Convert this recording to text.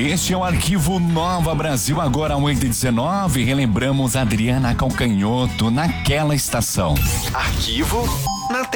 Este é o Arquivo Nova Brasil, agora 8h19. Relembramos Adriana Calcanhoto naquela estação. Arquivo na